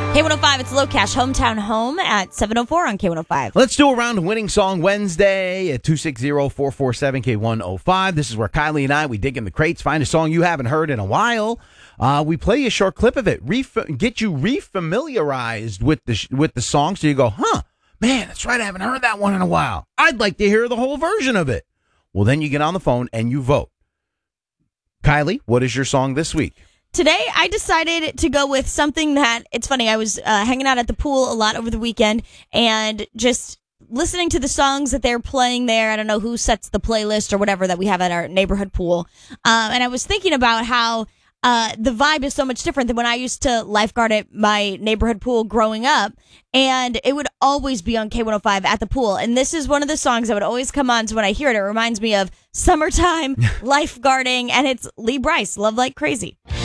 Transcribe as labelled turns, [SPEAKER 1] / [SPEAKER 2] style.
[SPEAKER 1] K105, it's Low Cash, Hometown Home at 7:04 on K105.
[SPEAKER 2] Let's do a round of Winning Song Wednesday at 260-447-K105. This is where Kylie and I, we dig in the crates, find a song you haven't heard in a while. We play a short clip of it, get you refamiliarized with the song, so you go, man, that's right, I haven't heard that one in a while. I'd like to hear the whole version of it. Well, then you get on the phone and you vote. Kylie, what is your song this week?
[SPEAKER 1] Today, I decided to go with something that, it's funny, I was hanging out at the pool a lot over the weekend and just listening to the songs that they're playing there. I don't know who sets the playlist or whatever that we have at our neighborhood pool. And I was thinking about how the vibe is so much different than when I used to lifeguard at my neighborhood pool growing up. And it would always be on K105 at the pool. And this is one of the songs that would always come on. So when I hear it, it reminds me of summertime, lifeguarding, and it's Lee Brice, Love Like Crazy.